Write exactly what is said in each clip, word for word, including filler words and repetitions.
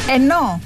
Ενώ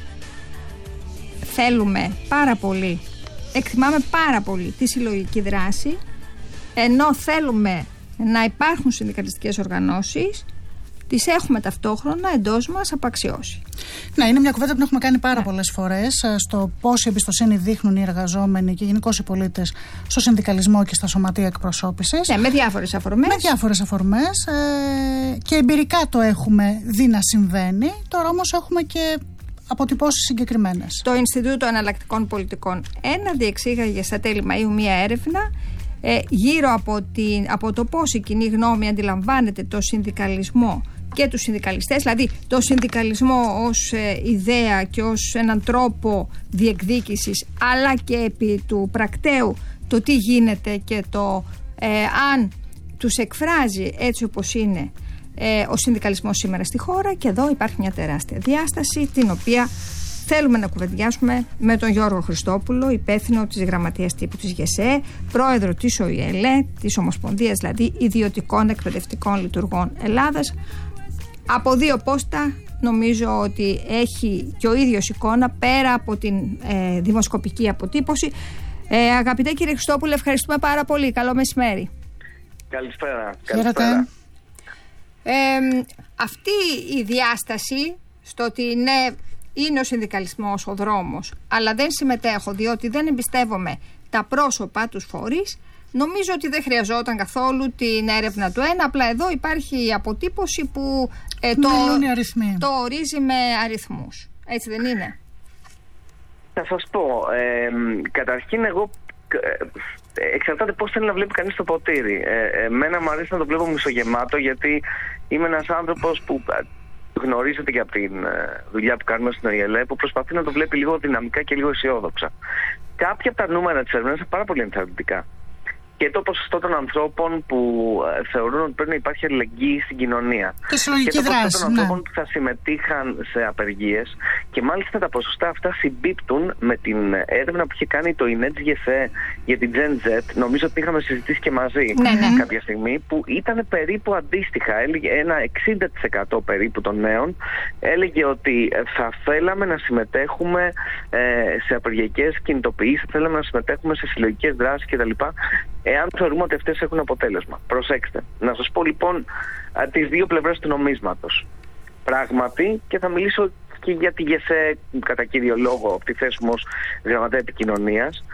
θέλουμε πάρα πολύ, εκτιμάμε πάρα πολύ τη συλλογική δράση, ενώ θέλουμε να υπάρχουν συνδικαλιστικές οργανώσεις, τις έχουμε ταυτόχρονα εντός μας απαξιώσει. Ναι, είναι μια κουβέντα που έχουμε κάνει πάρα ναι. πολλές φορές στο πόση εμπιστοσύνη δείχνουν οι εργαζόμενοι και γενικώς οι πολίτες στο συνδικαλισμό και στα σωματεία εκπροσώπησης. Ναι, με διάφορες αφορμές. Με διάφορες αφορμές ε, και εμπειρικά το έχουμε δει να συμβαίνει. Τώρα όμως έχουμε και αποτυπώσεις συγκεκριμένες. Το Ινστιτούτο Εναλλακτικών Πολιτικών ένα διεξήγαγε στα τέλη Μαΐου μια έρευνα ε, γύρω από, την, από το πώς η κοινή γνώμη αντιλαμβάνεται το συνδικαλισμό και τους συνδικαλιστές, δηλαδή το συνδικαλισμό ως ε, ιδέα και ως έναν τρόπο διεκδίκησης, αλλά και επί του πρακτέου το τι γίνεται και το ε, αν τους εκφράζει έτσι όπως είναι ε, ο συνδικαλισμός σήμερα στη χώρα. Και εδώ υπάρχει μια τεράστια διάσταση, την οποία θέλουμε να κουβεντιάσουμε με τον Γιώργο Χριστόπουλο, υπεύθυνο της Γραμματείας Τύπου της ΓΕΣΕ, πρόεδρο της ΟΗΕΛΕ, της Ομοσπονδίας δηλαδή Ιδιωτικών Εκπαιδευτικών Λειτουργών Ελλάδας. Από δύο πόστα νομίζω ότι έχει και ο ίδιος εικόνα πέρα από την ε, δημοσκοπική αποτύπωση. Ε, αγαπητέ κύριε Χριστόπουλε, ευχαριστούμε πάρα πολύ. Καλό μεσημέρι. Καλησπέρα. Καλησπέρα. Ε, αυτή η διάσταση στο ότι ναι, είναι ο συνδικαλισμός ο δρόμος, αλλά δεν συμμετέχω διότι δεν εμπιστεύομαι τα πρόσωπα, τους φορείς, νομίζω ότι δεν χρειαζόταν καθόλου την έρευνα του ένα. Απλά εδώ υπάρχει η αποτύπωση που ε, το, το ορίζει με αριθμούς. Έτσι δεν είναι? Θα σας πω. Ε, καταρχήν εγώ ε, εξαρτάται πώς θέλει να βλέπει κανείς το ποτήρι. Ε, εμένα μου αρέσει να το βλέπω μισογεμάτο, γιατί είμαι ένας άνθρωπος που γνωρίζετε και από τη δουλειά που κάνουμε στην ΟΗΕΛΕ, που προσπαθεί να το βλέπει λίγο δυναμικά και λίγο αισιόδοξα. Κάποια από τα νούμερα της έρευνας είναι πάρα πολύ ενθαρρυντικά. Και το ποσοστό των ανθρώπων που θεωρούν ότι πρέπει να υπάρχει αλληλεγγύη στην κοινωνία. Και συλλογική δράση. Και το ποσοστό των ναι. ανθρώπων που θα συμμετείχαν σε απεργίες. Και μάλιστα τα ποσοστά αυτά συμπίπτουν με την έρευνα που είχε κάνει το ΙΝΕΤΣ ΓΕΣΕ για την Gen Z. Νομίζω ότι είχαμε συζητήσει και μαζί ναι, ναι. κάποια στιγμή, που ήταν περίπου αντίστοιχα. Έλεγε ένα εξήντα τοις εκατό περίπου των νέων έλεγε ότι θα θέλαμε να συμμετέχουμε ε, σε απεργιακές κινητοποιήσεις, θα θέλαμε να συμμετέχουμε σε συλλογικές δράσεις κτλ. Εάν θεωρούμε ότι αυτές έχουν αποτέλεσμα. Προσέξτε. Να σας πω λοιπόν τις δύο πλευρές του νομίσματος. Πράγματι, και θα μιλήσω και για τη ΓΕΣΕ κατά κύριο λόγο από τη θέση μου ως Γραμματέα Επικοινωνίας,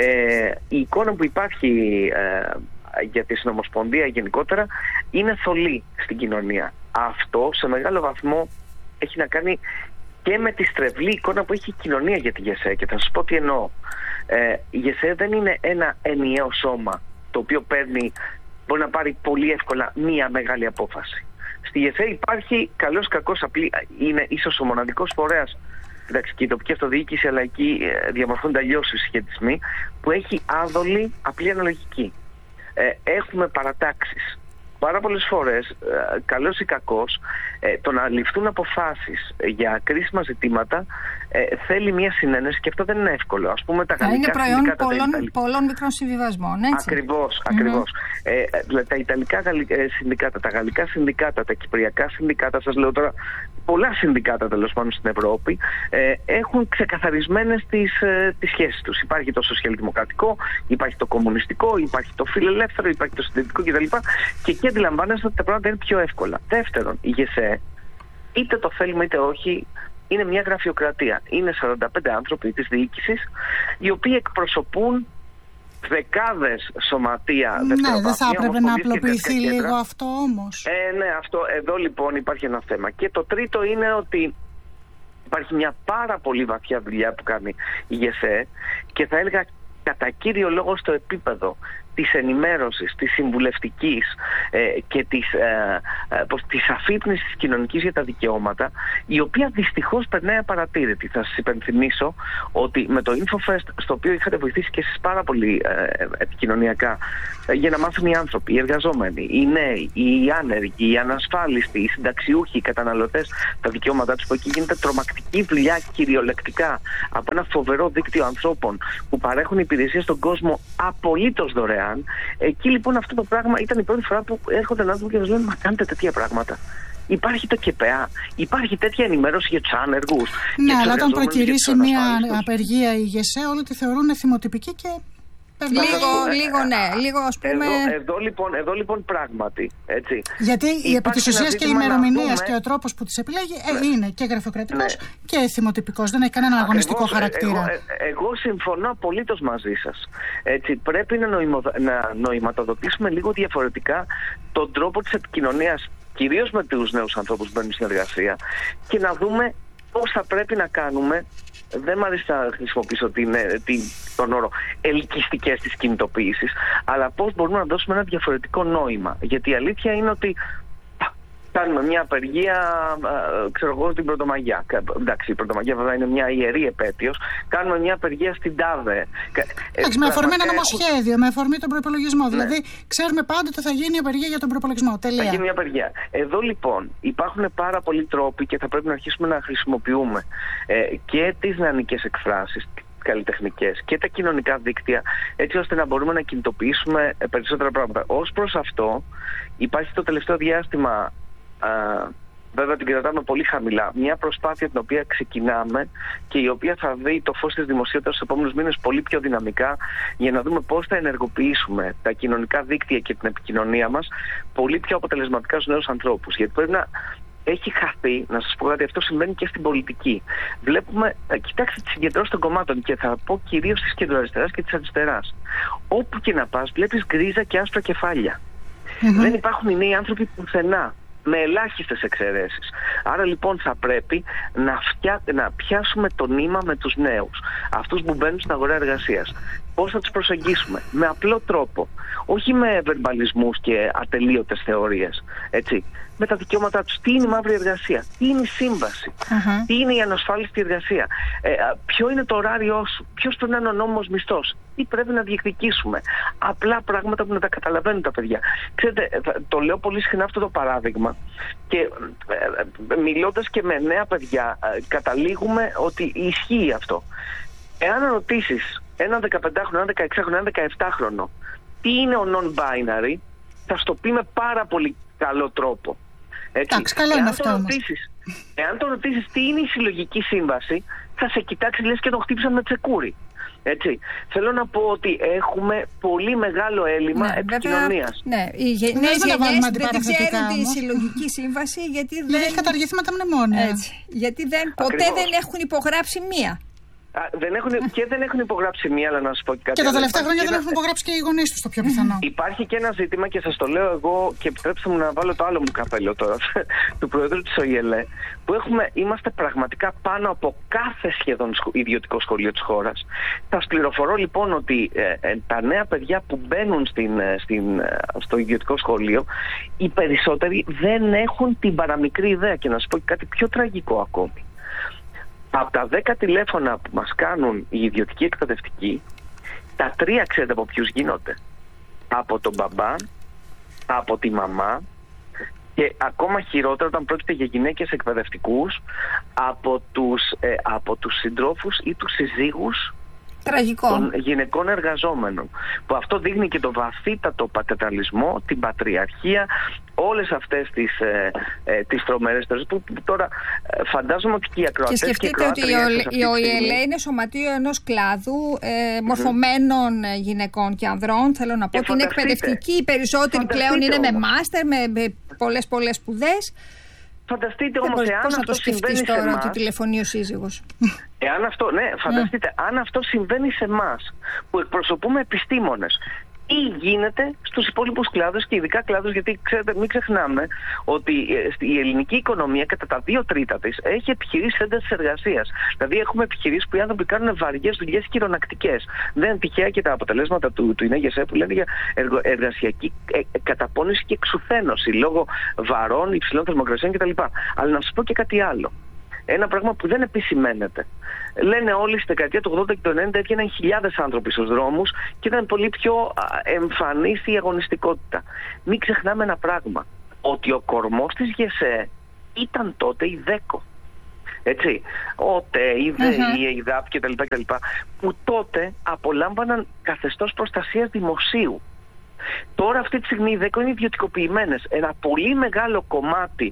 ε, η εικόνα που υπάρχει ε, για τη Συνομοσπονδία γενικότερα είναι θολή στην κοινωνία. Αυτό σε μεγάλο βαθμό έχει να κάνει και με τη στρεβλή εικόνα που έχει η κοινωνία για τη ΓΕΣΕ, και θα σας πω τι εννοώ. Ε, η ΓΕΣΕ δεν είναι ένα ενιαίο σώμα το οποίο παίρνει, μπορεί να πάρει πολύ εύκολα μία μεγάλη απόφαση. Στη ΓΕΣΕ υπάρχει καλώς κακώς απλή, είναι ίσως ο μοναδικός φορέας, εντάξει, και η τοπική αυτοδιοίκηση, αλλά εκεί ε, διαμορφώνται αλλιώς οι συσχετισμοί, που έχει άδολη απλή αναλογική. Ε, έχουμε παρατάξεις. Πάρα πολλές φορές, ε, καλώς ή κακώς, ε, το να ληφθούν αποφάσεις για κρίσιμα ζητήματα ε, θέλει μια συνένεση, και αυτό δεν είναι εύκολο. Ας πούμε, τα θα γαλλικά είναι προϊόν συνδικάτα, πολλών, τα Ιταλικά... πολλών μικρών συμβιβασμών, έτσι. Ακριβώς, Mm-hmm. ακριβώς. Ε, δηλαδή, τα Ιταλικά συνδικάτα, τα Γαλλικά συνδικάτα, τα Κυπριακά συνδικάτα, σας λέω τώρα, πολλά συνδικάτα τέλος πάντων στην Ευρώπη, ε, έχουν ξεκαθαρισμένες τις, ε, τις σχέσεις τους. Υπάρχει το σοσιαλδημοκρατικό, υπάρχει το κομμουνιστικό, υπάρχει το φιλελεύθερο, υπάρχει το συντηρητικό κτλ. Και εκεί αντιλαμβάνεστε ότι τα πράγματα είναι πιο εύκολα. Δεύτερον, η ΓΕΣΕ, είτε το θέλουμε είτε όχι, είναι μια γραφειοκρατία. Είναι σαράντα πέντε άνθρωποι της διοίκησης, οι οποίοι εκπροσωπούν δεκάδες σωματεία. Ναι, δεν θα έπρεπε να απλοποιηθεί λίγο αυτό όμως? Ε, ναι, αυτό, εδώ λοιπόν υπάρχει ένα θέμα. Και το τρίτο είναι ότι υπάρχει μια πάρα πολύ βαθιά δουλειά που κάνει η ΓΕΣΕ, και θα έλεγα κατά κύριο λόγο στο επίπεδο της ενημέρωσης, της συμβουλευτικής ε, και της, ε, ε, της αφύπνισης κοινωνικής για τα δικαιώματα, η οποία δυστυχώς περνάει απαρατήρητη. Θα σας υπενθυμίσω ότι με το InfoFest, στο οποίο είχατε βοηθήσει και εσείς πάρα πολύ ε, επικοινωνιακά, ε, για να μάθουν οι άνθρωποι, οι εργαζόμενοι, οι νέοι, οι άνεργοι, οι ανασφάλιστοι, οι συνταξιούχοι, οι καταναλωτές, τα δικαιώματά τους, που εκεί γίνεται τρομακτική δουλειά κυριολεκτικά από ένα φοβερό δίκτυο ανθρώπων που παρέχουν υπηρεσίες στον κόσμο απολύτως δωρεάν. Εκεί λοιπόν αυτό το πράγμα ήταν η πρώτη φορά που έρχονται άνθρωποι και μας λένε: μα κάνετε τέτοια πράγματα. Υπάρχει το ΚΕΠΕΑ, υπάρχει τέτοια ενημέρωση για τους άνεργους. Ναι, αλλά όταν προκυρήσει μια απεργία η ΓΕΣΕ, όλοι τη θεωρούν θυμοτυπική και. Λίγο, λίγο, ναι, λίγο ας πούμε. Εδώ, εδώ, λοιπόν, εδώ λοιπόν πράγματι. Έτσι. Γιατί επί της ουσίας και η ημερομηνία και ο τρόπος που τις επιλέγει ναι. ε, είναι και γραφειοκρατικός ναι. και θυμοτυπικός. Δεν έχει κανένα αγωνιστικό χαρακτήρα. Εγώ, εγώ συμφωνώ απολύτως μαζί σας. Έτσι, πρέπει να, νοημο, να νοηματοδοτήσουμε λίγο διαφορετικά τον τρόπο της επικοινωνίας, κυρίως με τους νέους ανθρώπους που μπαίνουν στην εργασία, και να δούμε πώς θα πρέπει να κάνουμε. Δεν μ' αρέσει να χρησιμοποιήσω την, την, τον όρο ελκυστικές της κινητοποίησης, αλλά πώς μπορούμε να δώσουμε ένα διαφορετικό νόημα. Γιατί η αλήθεια είναι ότι κάνουμε μια απεργία, ξέρω εγώ, στην Πρωτομαγιά. Εντάξει, η Πρωτομαγιά βέβαια είναι μια ιερή επέτειος. Κάνουμε μια απεργία στην ΤΑΔΕ. Εντάξει, με αφορμή ένα νομοσχέδιο, με αφορμή τον προϋπολογισμό. Ναι. Δηλαδή, ξέρουμε πάντοτε θα γίνει η απεργία για τον προϋπολογισμό. Τελεία. Θα γίνει μια απεργία. Εδώ λοιπόν υπάρχουν πάρα πολλοί τρόποι και θα πρέπει να αρχίσουμε να χρησιμοποιούμε ε, και τις νεανικές εκφράσεις, καλλιτεχνικές και τα κοινωνικά δίκτυα, έτσι ώστε να μπορούμε να κινητοποιήσουμε περισσότερα πράγματα. Ως προς αυτό, υπάρχει το τελευταίο διάστημα. Uh, βέβαια την κρατάμε πολύ χαμηλά. Μια προσπάθεια την οποία ξεκινάμε και η οποία θα δει το φως της δημοσιότητας στους επόμενους μήνες πολύ πιο δυναμικά, για να δούμε πώς θα ενεργοποιήσουμε τα κοινωνικά δίκτυα και την επικοινωνία μας πολύ πιο αποτελεσματικά στους νέους ανθρώπους. Γιατί πρέπει να έχει χαθεί, να σας πω κάτι, αυτό συμβαίνει και στην πολιτική. Βλέπουμε, κοιτάξτε τις συγκεντρώσεις των κομμάτων, και θα πω κυρίως της κεντροαριστεράς και της αριστεράς. Όπου και να πας βλέπεις γκρίζα και άσπρα κεφάλια. Mm-hmm. Δεν υπάρχουν οι νέοι άνθρωποι πουθενά, με ελάχιστες εξαιρέσεις. Άρα λοιπόν θα πρέπει να, φτιά... να πιάσουμε το νήμα με τους νέους, αυτούς που μπαίνουν στην αγορά εργασίας. Πώς θα τους προσεγγίσουμε? Με απλό τρόπο. Όχι με βερμπαλισμούς και ατελείωτες θεωρίες. Έτσι. Με τα δικαιώματά τους. Τι είναι η μαύρη εργασία? Τι είναι η σύμβαση? Uh-huh. Τι είναι η ανασφάλιστη εργασία? Ε, ποιο είναι το ωράριό σου? Ποιος πρέπει να είναι ο νόμιμος μισθός? Τι πρέπει να διεκδικήσουμε? Απλά πράγματα που να τα καταλαβαίνουν τα παιδιά. Ξέρετε, το λέω πολύ συχνά αυτό το παράδειγμα, και ε, μιλώντας και με νέα παιδιά ε, καταλήγουμε ότι ισχύει αυτό. Εάν ρωτήσεις έναν δεκαπεντάχρονο, έναν δεκαεξάχρονο, έναν δεκαεπτάχρονο τι είναι ο non-binary, θα στο πει με πάρα πολύ καλό τρόπο. Εντάξει, καλό είναι αυτό. Εάν το ρωτήσεις τι είναι η συλλογική σύμβαση, θα σε κοιτάξει λες και τον χτύπησαν με τσεκούρι. Έτσι. Θέλω να πω ότι έχουμε πολύ μεγάλο έλλειμμα ναι, επικοινωνίας. Ναι, οι νέες γενιές δεν ξέρουν τη συλλογική σύμβαση, γιατί δεν, δεν έχει καταργηθεί με τα μνημόνια. Έτσι. Γιατί δεν, ποτέ δεν έχουν υπογράψει μία. Α, δεν έχουν, και δεν έχουν υπογράψει μία, αλλά να σας πω και κάτι. Και τα τελευταία χρόνια δεν έχουν υπογράψει και οι γονείς τους, το πιο πιθανό. Υπάρχει και ένα ζήτημα, και σας το λέω εγώ, και επιτρέψτε μου να βάλω το άλλο μου καπέλο τώρα, του Προέδρου της ΟΙΕΛΕ, που έχουμε, είμαστε πραγματικά πάνω από κάθε σχεδόν ιδιωτικό σχολείο της χώρας. Θα σας πληροφορώ λοιπόν ότι ε, ε, τα νέα παιδιά που μπαίνουν στην, στην, στο ιδιωτικό σχολείο, οι περισσότεροι δεν έχουν την παραμικρή ιδέα. Και να σας πω και κάτι πιο τραγικό ακόμη. Από τα δέκα τηλέφωνα που μας κάνουν οι ιδιωτικοί εκπαιδευτικοί, τα τρία ξέρετε από ποιους γίνονται? Από τον μπαμπά, από τη μαμά, και ακόμα χειρότερα όταν πρόκειται για γυναίκες εκπαιδευτικούς, από τους, ε, από τους συντρόφους ή τους συζύγους Τραγικό. των γυναικών εργαζόμενων. Που αυτό δείχνει και το βαθύτατο πατερναλισμό, την πατριαρχία, όλες αυτές τις, ε, ε, τις τρομερές θέσεις που, που τώρα ε, φαντάζομαι ότι και οι ακροατές. Και σκεφτείτε και ότι η ΟΙΕΛΕ είναι σωματείο ενός κλάδου ε, μορφωμένων mm-hmm. γυναικών και ανδρών. Θέλω να πω ότι είναι εκπαιδευτικοί, οι περισσότεροι πλέον είναι όμως με μάστερ, με, με πολλές πολλές σπουδές. Φανταστείτε όμως, εάν πώς αυτό να το σκεφτείς τώρα εμάς, ότι τηλεφωνεί ο σύζυγος? Εάν αυτό, ναι, φανταστείτε, ναι. αν αυτό συμβαίνει σε εμάς που εκπροσωπούμε επιστήμονες, τι γίνεται στους υπόλοιπους κλάδους, και ειδικά κλάδους, γιατί ξέρετε, μην ξεχνάμε ότι η ελληνική οικονομία κατά τα δύο τρίτα της έχει επιχειρήσεις έντασης εργασίας. Δηλαδή έχουμε επιχειρήσεις που οι άνθρωποι κάνουν βαριές δουλειές χειρονακτικές. Δεν είναι τυχαία και τα αποτελέσματα του, του ΙΝΕΓΕΣΕ που λένε για εργο, εργασιακή ε, καταπώνηση και εξουθένωση λόγω βαρών, υψηλών θερμοκρασιών κτλ. Αλλά να σας πω και κάτι άλλο. Ένα πράγμα που δεν επισημαίνεται. Λένε όλοι στη δεκαετία του ογδόντα και του ενενήντα έβγαιναν χιλιάδες άνθρωποι στους δρόμους και ήταν πολύ πιο εμφανής η αγωνιστικότητα. Μην ξεχνάμε ένα πράγμα. Ότι ο κορμός της ΓΕΣΕ ήταν τότε η ΔΕΚΟ. Έτσι. Ο ΤΕ, η ΔΕΗ, uh-huh. η ΔΑΠ κτλ. Που τότε απολάμβαναν καθεστώς προστασίας δημοσίου. Τώρα αυτή τη στιγμή οι ΔΕΚΟ είναι ιδιωτικοποιημένες. Ένα πολύ μεγάλο κομμάτι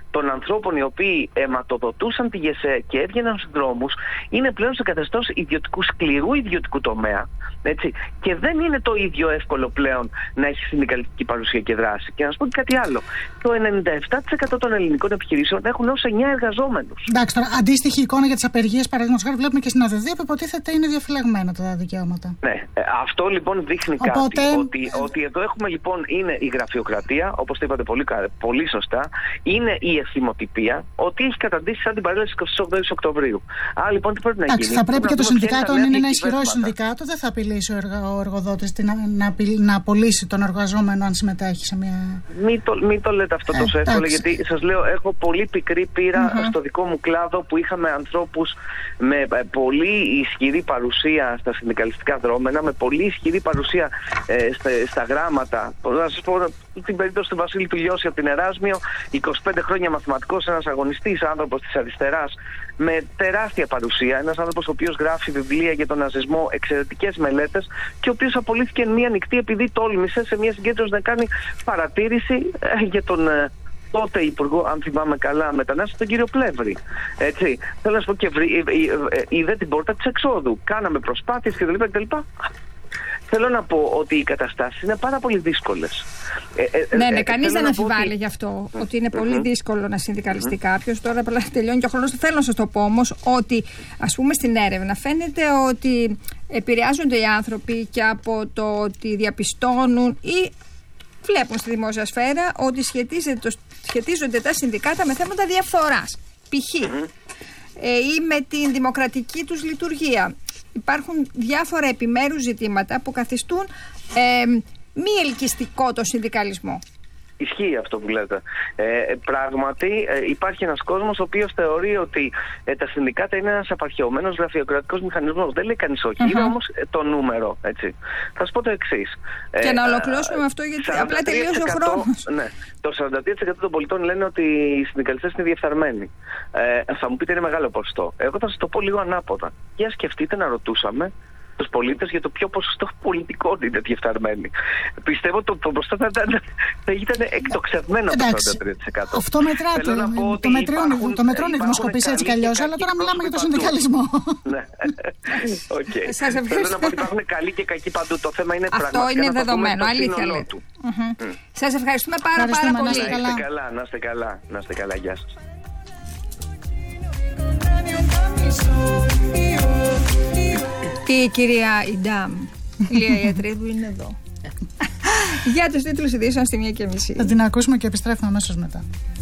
των ανθρώπων οι οποίοι αιματοδοτούσαν τη ΓΕΣΕ και έβγαιναν στους δρόμους είναι πλέον σε καθεστώς ιδιωτικού, σκληρού ιδιωτικού τομέα. Έτσι. Και δεν είναι το ίδιο εύκολο πλέον να έχει συνδικαλιστική παρουσία και δράση. Και να σου πω και κάτι άλλο. Το ενενήντα επτά τοις εκατό των ελληνικών επιχειρήσεων έχουν ως εννιά εργαζόμενους. Εντάξει, τώρα αντίστοιχη εικόνα για τις απεργίες, παραδείγματος χάρη, βλέπουμε και στην ΑΔΔ που υποτίθεται είναι διαφυλαγμένα τα δικαιώματα. Ναι, αυτό λοιπόν δείχνει Οπότε... κάτι. Ότι, ότι εδώ έχουμε λοιπόν είναι η γραφειοκρατία, όπως το είπατε πολύ, πολύ σωστά, είναι η εθιμοτυπία, ότι έχει καταντήσει σαν την παρέλαση εικοστή όγδοη Οκτωβρίου. Άρα λοιπόν τι πρέπει να Εντάξει, γίνει. θα πρέπει και το συνδικάτο, αν είναι ένα ισχυρό βέσματα. συνδικάτο, δεν θα απειλήσει ο, εργα, ο εργοδότης να, να, να απολύσει τον εργαζόμενο αν συμμετέχει σε μια. Μην το, μην το λέτε αυτό ε, τόσο εύκολα, εντάξει. γιατί σας λέω, έχω πολύ πικρή πείρα Mm-hmm. στο δικό μου κλάδο που είχαμε ανθρώπους με πολύ ισχυρή παρουσία στα συνδικαλιστικά δρόμενα, με πολύ ισχυρή παρουσία ε, στα, στα γράμματα. Να σας πω την περίπτωση του Βασίλη του Λιώση από την Εράσμιο, είκοσι πέντε χρόνια μαθηματικός, ένας αγωνιστής άνθρωπος της αριστεράς, με τεράστια παρουσία, ένας άνθρωπος ο οποίος γράφει βιβλία για τον ναζισμό, εξαιρετικές μελέτες, και ο οποίος απολύθηκε μία νυχτή επειδή τόλμησε σε μια συγκέντρωση να κάνει παρατήρηση ε, για τον ε, τότε υπουργό, αν θυμάμαι καλά, μετανάστη, τον κύριο Πλεύρη. Έτσι. Θέλω να σου πω, και βρει, ε, ε, ε, είδε την πόρτα της εξόδου. Κάναμε προσπάθειες κτλ. Θέλω να πω ότι οι καταστάσεις είναι πάρα πολύ δύσκολες. Ε, ε, ναι, ναι, ε, κανείς δεν αμφιβάλλει ότι... γι' αυτό, ότι είναι πολύ mm-hmm. δύσκολο να συνδικαλιστεί mm-hmm. κάποιος. Τώρα απλά τελειώνει και ο χρόνος. Θέλω να σας το πω όμως ότι, ας πούμε, στην έρευνα φαίνεται ότι επηρεάζονται οι άνθρωποι και από το ότι διαπιστώνουν ή βλέπουν στη δημόσια σφαίρα ότι το, σχετίζονται τα συνδικάτα με θέματα διαφθοράς. Π.χ. Mm-hmm. ε, ή με την δημοκρατική τους λειτουργία. Υπάρχουν διάφορα επιμέρους ζητήματα που καθιστούν ε, μη ελκυστικό το συνδικαλισμό. Ισχύει αυτό που λέτε. Ε, πράγματι, ε, υπάρχει ένας κόσμος ο οποίος θεωρεί ότι ε, τα συνδικάτα είναι ένας απαρχαιωμένος γραφειοκρατικός μηχανισμός. Δεν λέει κανείς όχι. Uh-huh. Είναι όμως ε, το νούμερο. Έτσι. Θα σας πω το εξής. Και ε, να ολοκληρώσουμε ε, με αυτό, γιατί απλά τελείωσε ο χρόνος. Ναι. Το σαράντα τρία τοις εκατό των πολιτών λένε ότι οι συνδικαλιστές είναι διεφθαρμένοι. Ε, θα μου πείτε είναι μεγάλο ποσοστό. Εγώ θα σας το πω λίγο ανάποδα. Για σκεφτείτε να ρωτούσαμε τους πολίτες για το ποιο ποσοστό πολιτικών είναι διεφθαρμένοι. Πιστεύω ότι το, το ποσοστό θα, θα ήταν εκτοξευμένο το σαράντα τρία τοις εκατό. Αυτό μετράται. Το μετρώνει, το μετρώνει η δημοσκοπήση έτσι κι αλλιώς, αλλά τώρα μιλάμε για το συνδικαλισμό. Ναι. Okay. Σας ευχαριστώ. Θέλω να πω ότι υπάρχουν καλοί και κακοί παντού. Το θέμα είναι πραγματικά. Αυτό είναι δεδομένο. Αλήθεια λέτε. Σας ευχαριστούμε πάρα πάρα πολύ. Να είστε καλά, να είστε καλά. Να είστε καλά. Γεια σας. Η κυρία Ιντάμ, η Λία Ιατρίδου είναι εδώ. Για τους τίτλους ειδήσεων στη μία και μισή. Θα την ακούσουμε και επιστρέφουμε αμέσως μετά.